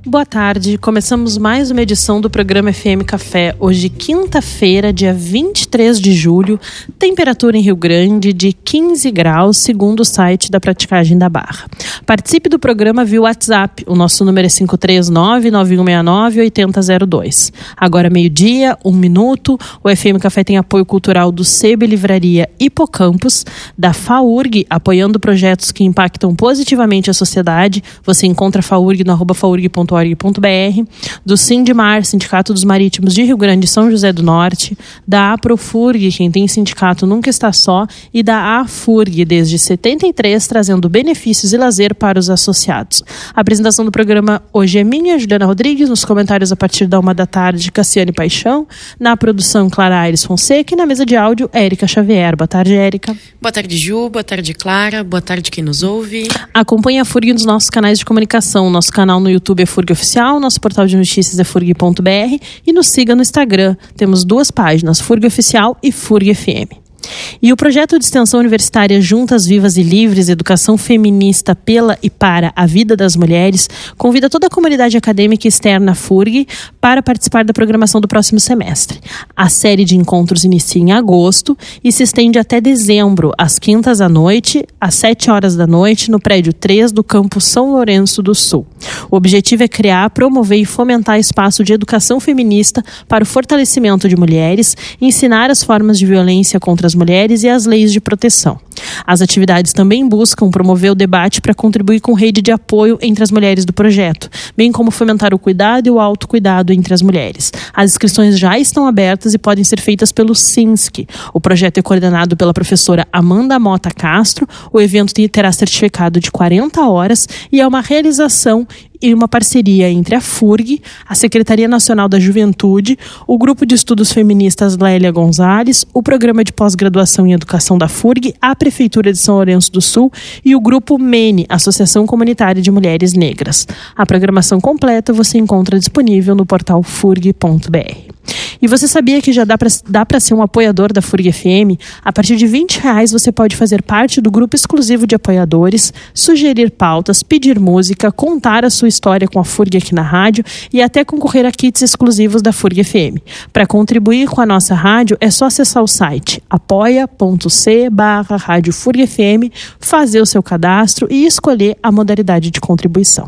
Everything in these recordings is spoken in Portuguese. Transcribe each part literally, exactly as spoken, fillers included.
Boa tarde, começamos mais uma edição do programa F M Café. Hoje, quinta-feira, dia vinte e três de julho, temperatura em Rio Grande de quinze graus, segundo o site da Praticagem da Barra. Participe do programa via WhatsApp, o nosso número é cinco três nove, nove um seis nove, oito zero zero dois. Agora meio-dia, um minuto, o F M Café tem apoio cultural do Sebe Livraria Hipocampus, da FAURG, apoiando projetos que impactam positivamente a sociedade. Você encontra a FAURG no arroba faurg ponto org ponto br, do Sindimar, Sindicato dos Marítimos de Rio Grande e São José do Norte, da APROFURG, quem tem sindicato nunca está só, e da AFURG, desde setenta e três, trazendo benefícios e lazer para os associados. A apresentação do programa hoje é minha, Juliana Rodrigues, nos comentários a partir da uma da tarde, Cassiane Paixão, na produção Clara Aires Fonseca e na mesa de áudio, Érica Xavier. Boa tarde, Érica. Boa tarde, Ju. Boa tarde, Clara. Boa tarde, quem nos ouve. Acompanhe a FURG nos nossos canais de comunicação. Nosso canal no YouTube é FURG Oficial, nosso portal de notícias é furg ponto br e nos siga no Instagram. Temos duas páginas, FURG Oficial e FURG F M. E o projeto de extensão universitária Juntas Vivas e Livres, Educação Feminista pela e para a Vida das Mulheres, convida toda a comunidade acadêmica externa FURG para participar da programação do próximo semestre. A série de encontros inicia em agosto e se estende até dezembro, às quintas à noite, às sete horas da noite, no prédio três do campus São Lourenço do Sul. O objetivo é criar, promover e fomentar espaço de educação feminista para o fortalecimento de mulheres, ensinar as formas de violência contra as mulheres e as leis de proteção. As atividades também buscam promover o debate para contribuir com rede de apoio entre as mulheres do projeto, bem como fomentar o cuidado e o autocuidado entre as mulheres. As inscrições já estão abertas e podem ser feitas pelo SINSC. O projeto é coordenado pela professora Amanda Mota Castro. O evento terá certificado de quarenta horas e é uma realização e uma parceria entre a FURG, a Secretaria Nacional da Juventude, o Grupo de Estudos Feministas Lélia Gonzalez, o Programa de Pós-Graduação em Educação da FURG, a Prefeitura de São Lourenço do Sul e o Grupo MENE, Associação Comunitária de Mulheres Negras. A programação completa você encontra disponível no portal furg ponto br. E você sabia que já dá para dá para ser um apoiador da FURG F M? A partir de vinte reais você pode fazer parte do grupo exclusivo de apoiadores, sugerir pautas, pedir música, contar a sua história com a FURG aqui na rádio e até concorrer a kits exclusivos da FURG F M. Para contribuir com a nossa rádio é só acessar o site apoia ponto c barra rádio FURG F M, fazer o seu cadastro e escolher a modalidade de contribuição.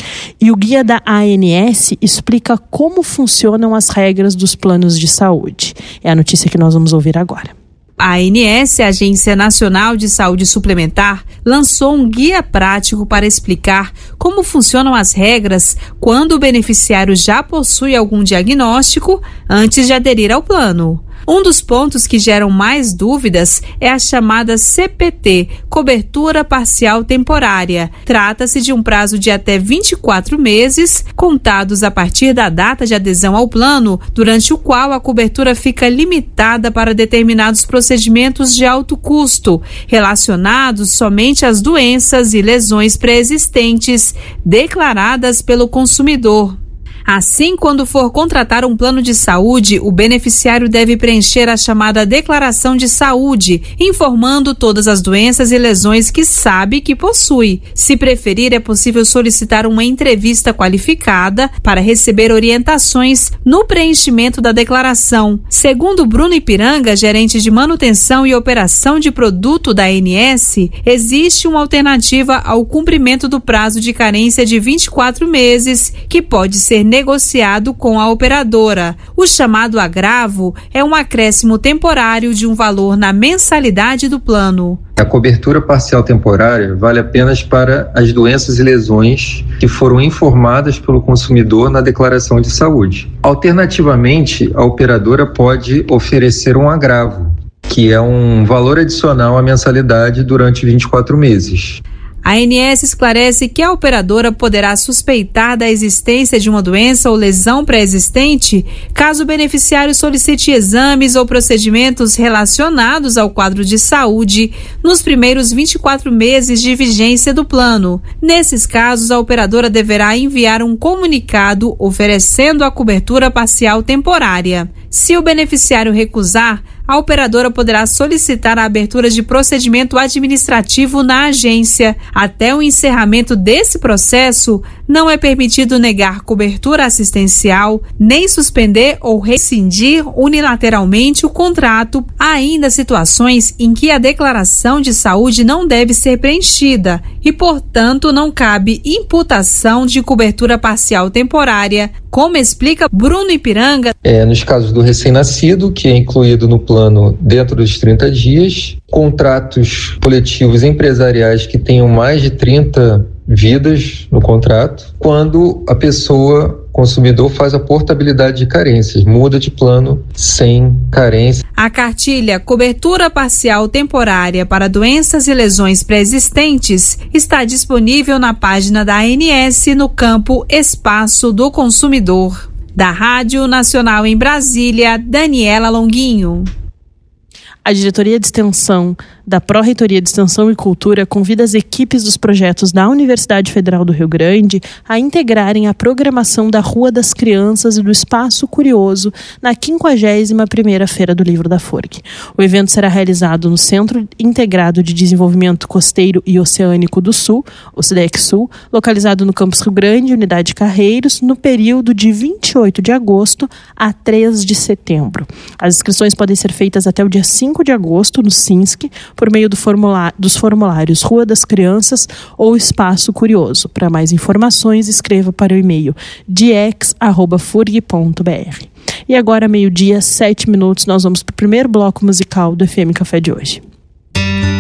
E o guia da A N S explica como funcionam as regras dos planos de saúde. É a notícia que nós vamos ouvir agora. A ANS, a Agência Nacional de Saúde Suplementar, lançou um guia prático para explicar como funcionam as regras quando o beneficiário já possui algum diagnóstico antes de aderir ao plano. Um dos pontos que geram mais dúvidas é a chamada C P T, Cobertura Parcial Temporária. Trata-se de um prazo de até vinte e quatro meses, contados a partir da data de adesão ao plano, durante o qual a cobertura fica limitada para determinados procedimentos de alto custo, relacionados somente às doenças e lesões pré-existentes declaradas pelo consumidor. Assim, quando for contratar um plano de saúde, o beneficiário deve preencher a chamada Declaração de Saúde, informando todas as doenças e lesões que sabe que possui. Se preferir, é possível solicitar uma entrevista qualificada para receber orientações no preenchimento da declaração. Segundo Bruno Ipiranga, gerente de manutenção e operação de produto da A N S, existe uma alternativa ao cumprimento do prazo de carência de vinte e quatro meses, que pode ser negociado com a operadora. O chamado agravo é um acréscimo temporário de um valor na mensalidade do plano. A cobertura parcial temporária vale apenas para as doenças e lesões que foram informadas pelo consumidor na declaração de saúde. Alternativamente, a operadora pode oferecer um agravo, que é um valor adicional à mensalidade durante vinte e quatro meses. A A N S esclarece que a operadora poderá suspeitar da existência de uma doença ou lesão pré-existente caso o beneficiário solicite exames ou procedimentos relacionados ao quadro de saúde nos primeiros vinte e quatro meses de vigência do plano. Nesses casos, a operadora deverá enviar um comunicado oferecendo a cobertura parcial temporária. Se o beneficiário recusar, a operadora poderá solicitar a abertura de procedimento administrativo na agência. Até o encerramento desse processo, não é permitido negar cobertura assistencial, nem suspender ou rescindir unilateralmente o contrato. Há ainda situações em que a declaração de saúde não deve ser preenchida e, portanto, não cabe imputação de cobertura parcial temporária, como explica Bruno Ipiranga. É, nos casos do recém-nascido, que é incluído no plano dentro dos trinta dias, contratos coletivos empresariais que tenham mais de trinta vidas no contrato, quando a pessoa consumidor faz a portabilidade de carências, muda de plano sem carência. A cartilha Cobertura Parcial Temporária para Doenças e Lesões Pré-Existentes está disponível na página da A N S no campo Espaço do Consumidor. Da Rádio Nacional em Brasília, Daniela Longuinho. A Diretoria de Extensão da Pró-Reitoria de Extensão e Cultura convida as equipes dos projetos da Universidade Federal do Rio Grande a integrarem a programação da Rua das Crianças e do Espaço Curioso na quinquagésima primeira Feira do Livro da F O R G. O evento será realizado no Centro Integrado de Desenvolvimento Costeiro e Oceânico do Sul, o SIDEC Sul, localizado no Campus Rio Grande, Unidade Carreiros, no período de vinte e oito de agosto a três de setembro. As inscrições podem ser feitas até o dia cinco de agosto no SINSC, por meio do formulário, dos formulários Rua das Crianças ou Espaço Curioso. Para mais informações, escreva para o e-mail diex arroba furg ponto br. E agora, meio-dia, sete minutos, nós vamos para o primeiro bloco musical do F M Café de hoje.